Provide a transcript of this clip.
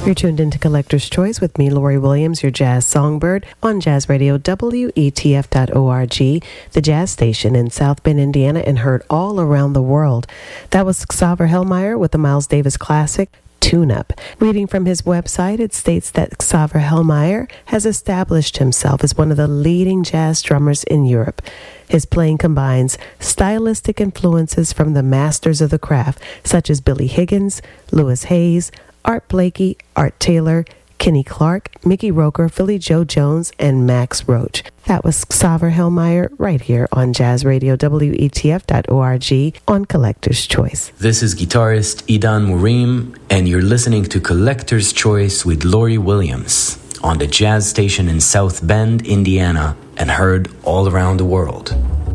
You're tuned into Collector's Choice with me, Lori Williams, your jazz songbird, on Jazz Radio WETF.org, the jazz station in South Bend, Indiana, and heard all around the world. That was Xaver Hellmeyer with the Miles Davis classic, Tune Up. Reading from his website, it states that Xaver Hellmeyer has established himself as one of the leading jazz drummers in Europe. His playing combines stylistic influences from the masters of the craft, such as Billy Higgins, Louis Hayes, Art Blakey, Art Taylor, Kenny Clark, Mickey Roker, Philly Joe Jones, and Max Roach. That was Xaver Hellmeyer right here on Jazz Radio WETF.org on Collector's Choice. This is guitarist Idan Murim, and you're listening to Collector's Choice with Lori Williams on the jazz station in South Bend, Indiana, and heard all around the world.